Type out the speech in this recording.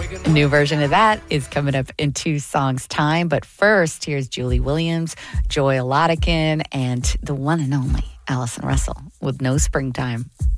A new version of that is coming up in 2 songs' time. But first, here's Julie Williams, Joy Oladikin, and the one and only Allison Russell with No Springtime.